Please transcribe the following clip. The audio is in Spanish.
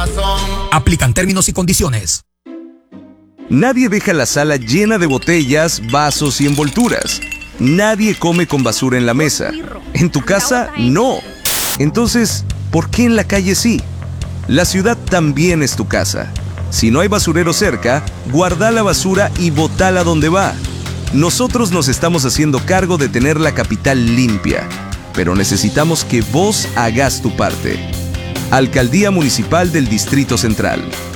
Aplican términos y condiciones. Nadie deja la sala llena de botellas, vasos y envolturas. Nadie come con basura en la mesa. En tu casa, no. Entonces, ¿por qué en la calle sí? La ciudad también es tu casa. Si no hay basurero cerca, guarda la basura y botala donde va. Nosotros nos estamos haciendo cargo de tener la capital limpia, pero necesitamos que vos hagas tu parte. Alcaldía Municipal del Distrito Central.